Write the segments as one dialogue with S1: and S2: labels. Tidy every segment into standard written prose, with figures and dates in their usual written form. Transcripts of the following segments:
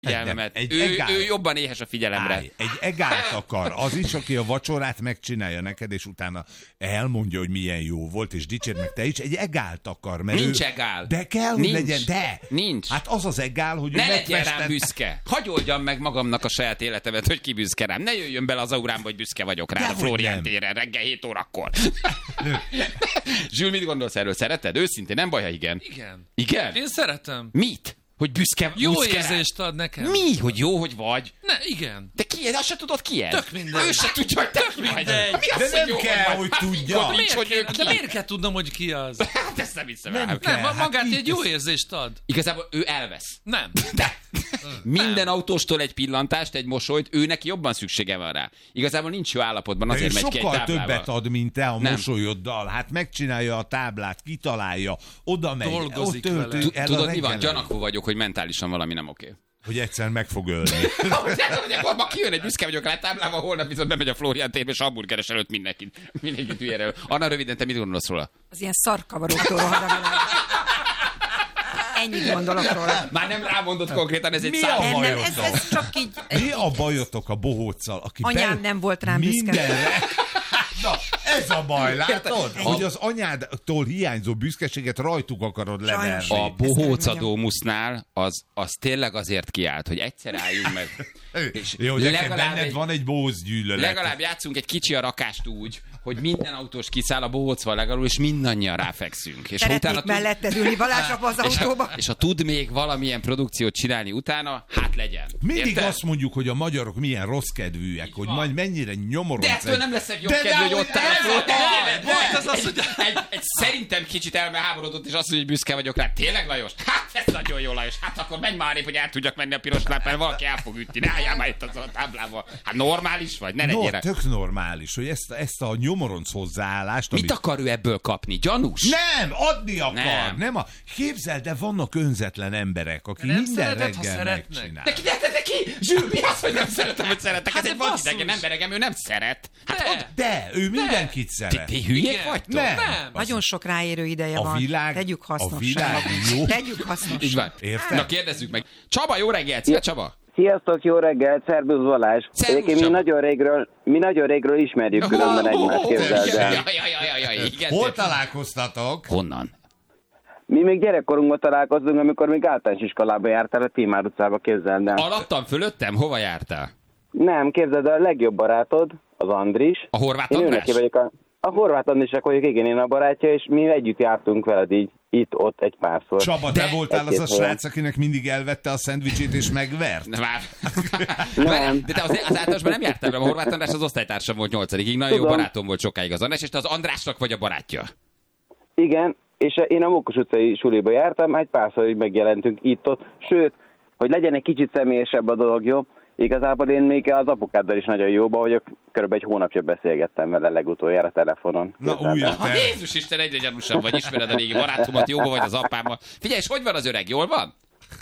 S1: figyelmemet. Ő jobban éhes a figyelemre.
S2: Egy egált akar. Az is, aki a vacsorát megcsinálja neked, és utána elmondja, hogy milyen jó volt, és dicsérd meg te is. Egy egált akar. Mert
S1: Nincs egál.
S2: De kell, hogy legyen. De.
S1: Nincs.
S2: Hát az az egál, hogy
S1: ne legyen rám büszke. Hagy oldjam meg magamnak a saját életemet, hogy ki büszke rám. Ne jöjjön bele az aurámba, hogy büszke vagyok rá a Flórián téren reggel 7 órakor. Zsül, mit gondolsz erről? Szereted? Őszintén, nem baj, ha igen. Igen?
S3: Én szeretem.
S1: Mit? Hogy büszke
S3: jó érzést ad nekem.
S1: Mi? Hogy jó, hogy vagy?
S3: Ne, igen.
S1: De ki ez? Azt se tudod ki ez?
S3: Tök mindegy.
S1: Ő se tudja, hogy tök mindegy.
S2: De nem kell, hogy tudja.
S3: De miért kell tudnom, hogy ki az?
S1: Hát ezt nem hiszem el.
S3: Nem, magát egy jó érzést ad.
S1: Igazából ő elvesz.
S3: Nem.
S1: De minden autóstól egy pillantást, egy mosolyt, ő neki jobban szüksége van rá. Igazából nincs jó állapotban, azért megy ki egy
S2: sokkal
S1: táblával.
S2: többet ad, mint te a mosolyoddal. Hát megcsinálja a táblát, kitalálja, oda megy.
S3: Dolgozik vele.
S1: Tudod, mi van? Gyanakvó vagyok, hogy mentálisan valami nem oké.
S2: Hogy egyszer meg fog ölni.
S1: Ma kijön egy büszke vagyok rá táblával, holnap viszont bemegy a Flórián térbe, és hamburgeres előtt mindenkit hülyére. Anna, röviden, te mit gondolsz róla?
S4: Az ilyen szarkavaróktól rohad a világ. Ennyit gondolok róla.
S1: Már nem rámondott konkrétan, ez egy
S2: szám.
S4: Nem, ez csak így...
S2: Mi a bajotok a bohóccal? Aki
S4: anyám nem volt rám büszke.
S2: Na, ez a baj, látod? Hogy az anyádtól hiányzó büszkeséget rajtuk akarod leverni.
S1: A bohóca Domusznál az tényleg azért kiállt, hogy egyszer álljunk meg.
S2: És jó, benned van egy bohóc gyűlölet.
S1: Legalább játszunk egy kicsi a rakást úgy, hogy minden autós kiszáll a bohócval legalul, és mindannyian ráfekszünk. És
S4: szeretnék melletted ülni Balázsra az autóba.
S1: És ha tud még valamilyen produkciót csinálni utána, hát legyen.
S2: Mindig érted? Azt mondjuk, hogy a magyarok milyen rossz kedvűek, hogy majd mennyire nyomorodsz.
S1: De ettől nem lesz egy jobb kedvű, hogy ott áll. Egy szerintem kicsit elmeháborodott, és azt mondja, hogy büszke vagyok rá. Tényleg, Lajos? Hát ez nagyon jó, Lajos. Hát akkor menj már épp, hogy el tudjak menni a piros lámpán, valaki el fog ütni. Ne álljál már itt a táblával. Hát normális vagy? Ne legyél.
S2: Tök normális, hogy ezt a nyomoronc hozzáállást...
S1: Mit akar ő ebből kapni? Gyanús?
S2: Nem, adni akar. Nem. Képzeld, de vannak önzetlen emberek, akik minden reggel megcsinál.
S1: De ki? Zsül, mi az, hogy nem szeretem, hogy szeretek? Ez egy vadidegen emberegem, ő nem szeret.
S2: De, ő mindenkit szeret.
S1: Ti hülyék vagytok?
S2: Nem.
S4: Nagyon sok ráérő ideje van. Tegyük hasznosra.
S2: A világ jó.
S4: Tegyük hasznosra.
S1: Így van.
S2: Érted?
S1: Na kérdezzük meg. Csaba, jó reggelt! Szia, Csaba!
S5: Sziasztok, jó reggelt, szervusz Balázs. Egyébként mi nagyon régről ismerjük különben egymást, képzeld el.
S2: Hol találkoztatok?
S1: Honnan?
S5: Mi még gyerekkorunkban találkoztunk, amikor még általános iskolába jártál a Tímár utcába, képzeld el.
S1: Alattam, fölöttem? Hova jártál?
S5: Nem, képzeld el, a legjobb barátod, az Andris.
S1: A Horváth András?
S5: A Horváth Andrisek vagyok, igen, én a barátja, és mi együtt jártunk veled így, itt-ott egy párszor.
S2: Csaba, te voltál az a srác, akinek mindig elvette a szendvicsét és megvert?
S5: Nem.
S1: De te az általánosban nem jártál, mert a Horváth András az osztálytársam volt 8-ig, nagyon jó barátom volt sokáig az András, és te az Andrásnak vagy a barátja.
S5: Igen, és én a Mókus utcai suliba jártam, egy párszor így megjelentünk itt-ott, sőt, hogy legyen egy kicsit személyesebb a dolog, jó? Igazából én még az apukáddal is nagyon jóba vagyok, körülbelül egy hónapja beszélgettem vele legutoljára telefonon.
S2: Na újra te!
S1: Jézus Isten, egyre gyanúsabb vagy, ismered a régi barátomat, jóba vagy az apámmal. Figyelj, és hogy van az öreg, jól van?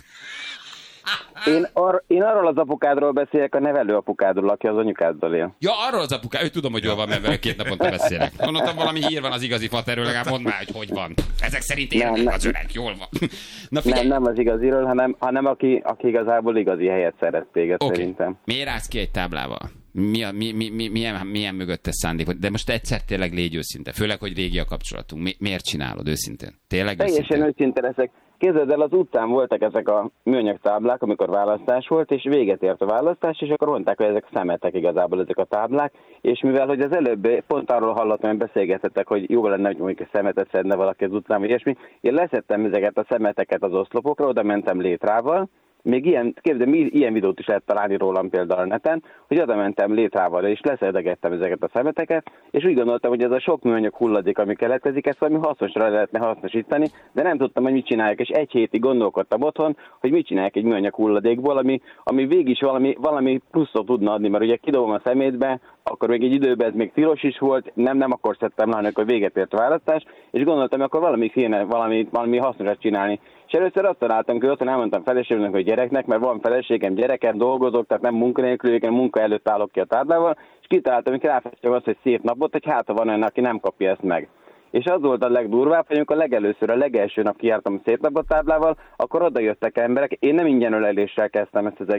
S5: Én arról az apukádról beszélek, a nevelő apukádról, aki az anyukáddal él.
S1: Ja, arról az apukád, ő tudom, hogy jól van, mert vele 2 naponta beszélek. Gondoltam, valami hír van az igazi faterről, legalább mondd már, hogy van. Ezek szerint érnek az öreg, jól van. Na,
S5: nem az igaziről, hanem aki igazából igazi helyet szeret téged, szerintem.
S1: Miért állsz ki egy táblával? Milyen mögöttes szándék? De most egyszer tényleg légy őszinte, főleg, hogy régi a kapcsolatunk. Miért csinálod őszintén? Tényleg őszintén?
S5: Teljesen őszinte leszek. Képzeld el, az utcán voltak ezek a műanyag táblák, amikor választás volt, és véget ért a választás, és akkor mondták, hogy ezek szemetek igazából ezek a táblák, és mivel, hogy az előbb pont arról hallottam, hogy beszélgetettek, hogy jó lenne, hogy mondjuk a szemetet szedne valaki az utcán, vagy ilyesmi, én leszettem ezeket a szemeteket az oszlopokra, oda mentem létrával, még ilyen videót is lehet találni rólam például a neten, hogy oda mentem létrával, és leszedegettem ezeket a szemeteket, és úgy gondoltam, hogy ez a sok műanyag hulladék, ami keletkezik, ezt valami hasznosra lehetne hasznosítani, de nem tudtam, hogy mit csinálják, és egy hétig gondolkodtam otthon, hogy mit csinálják egy műanyag hulladékból, ami végig is valami pluszot tudna adni, mert ugye kidobom a szemétbe, akkor még egy időben ez még tilos is volt, nem akkor szedtem le, amikor véget ért a választás, és gondoltam, hogy akkor valami hasznosat csinálni. És először azt találtam, hogy otthon elmondtam feleségemnek, hogy gyereknek, mert van feleségem, gyerekem, dolgozok, tehát nem munkanélkül, én munka előtt állok ki a táblával, és kitaláltam, hogy ráfestjük azt, hogy szép napot, hogy hát van olyan, aki nem kapja ezt meg. És az volt a legdurvább, hogy amikor legelőször, a legelső nap kijártam a szétlapot táblával, akkor oda jöttek emberek. Én nem ingyen öleléssel kezdtem ezt az